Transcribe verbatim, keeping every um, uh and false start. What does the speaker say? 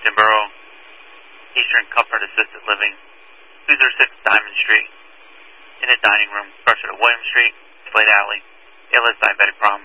Washington Borough, Eastern Comfort Assisted Living, two oh six Diamond Street, in a dining room, structured at William Street, Slate Alley, A L S diabetic problem.